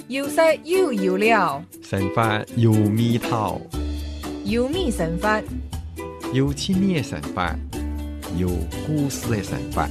有色有油了， 神法有味道， 有米神法， 有亲密的神法，有故事的神法。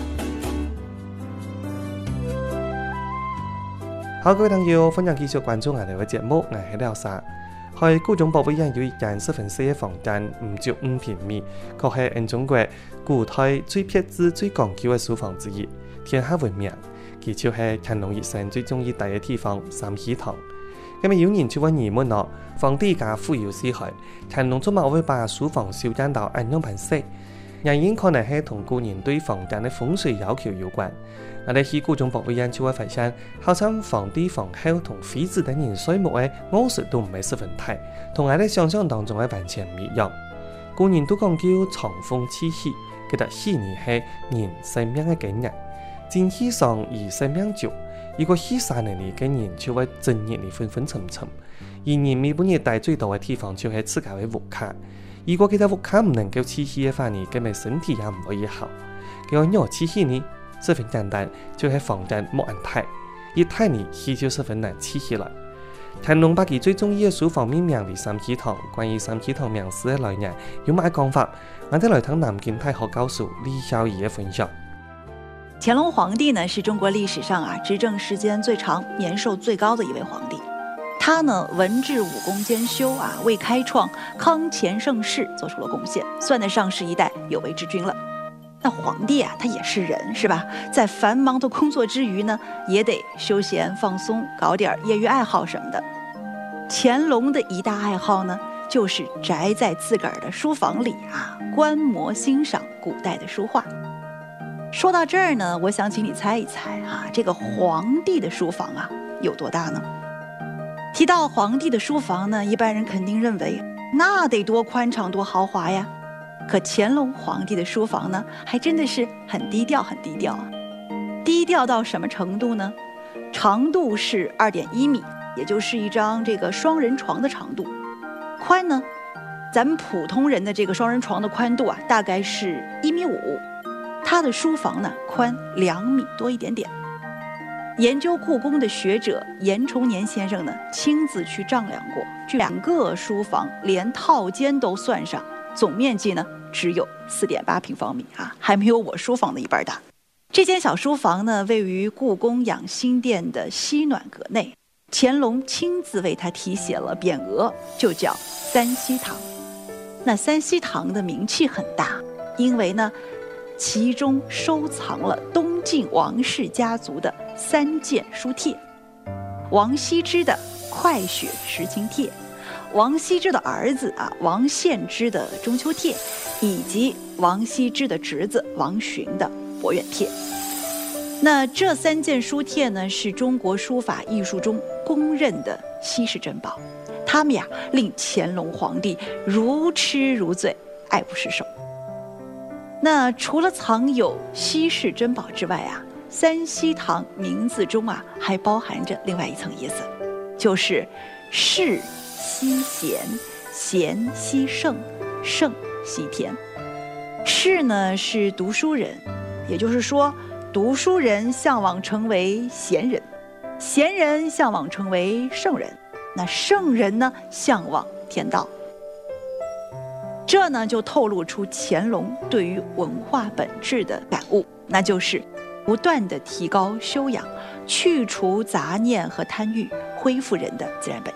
好，各位朋友，歡迎繼續關注我哋嘅節目，我係廖沙。喺高總博物院有一間10分4嘅房間，5.5平米，確係全中國古代最撇字、最講究嘅書房之一，天下聞名。佢就係乾隆一生最中意待嘅地方——三希堂。咁有人就問疑問咯：皇帝家富有四海，乾隆做乜會把書房修建到咁樣盤式？原因可能係同古人對房間嘅風水要求有關。我哋去故宮博物院就會發現，好像皇帝、皇后同妃子等人睡木嘅藝術都唔係十分大，同我哋想象當中嘅完全唔一樣。古人都講叫藏風氣息，其實氣呢係人生命嘅經驗。正氣上而生命久，如果氣散能力嘅人就會整日嚟昏昏沉沉。而人每半日帶最多嘅地方就係自家嘅屋企。如果其他屋企唔能夠氣息嘅話呢，咁咪身體也唔可以好。叫弱氣息呢，十分簡單，就係房間冇人睇，一睇呢氣就十分難氣息啦。乾隆把佢最中意嘅書房命名為三希堂。關於三希堂名字嘅來源，有乜講法？我哋來聽南京大學教授李孝儀嘅分享。 乾隆皇帝呢，是中國歷史上執政時間最長、年壽最高的一位皇帝。他呢文治武功兼修為開創康乾盛世做出了貢獻，算得上是一代有為之君了。那皇帝他也是人，是吧？在繁忙的工作之餘呢，也得休閒放鬆，搞點業餘愛好什麼的。乾隆的一大愛好呢，就是宅在自個兒的書房裡觀摩欣賞古代的書畫。說到這兒呢，我想請你猜一猜這個皇帝的書房有多大呢？提到皇帝的書房呢，一般人肯定認為那得多寬敞多豪華呀。可乾隆皇帝的書房呢，還真的是很低調，很低調啊。低調到什麼程度呢？長度是2.1米，也就是一張這個雙人床的長度。寬呢，咱們普通人的這個雙人床的寬度大概是1.5米。他的書房呢，寬2米多一點點。研究故宮的學者嚴崇年先生呢，親自去丈量過，這2個書房連套間都算上，總面積呢只有4.8平方米還沒有我書房的一半大。這間小書房呢，位於故宮養心殿的西暖閣內，乾隆親自為他題寫了匾額，就叫三希堂。那三希堂的名氣很大，因為呢，其中收藏了東晉王氏家族的3件書帖：王羲之的《快雪時晴帖》，王羲之的兒子王獻之的《中秋帖》，以及王羲之的侄子王洵的《博遠帖》。那這3件書帖呢，是中國書法藝術中公認的稀世珍寶，他們令乾隆皇帝如痴如醉，愛不釋手。那除了藏有稀世珍寶之外三希堂名字中還包含着另外一層意思，就是世希賢，賢希聖，聖希天。世呢是讀書人，也就是說讀書人向往成為賢人，賢人向往成為聖人，那聖人呢向往天道。這呢就透露出乾隆對於文化本質的感悟，那就是不斷地提高修養，去除雜念和貪欲，恢復人的自然本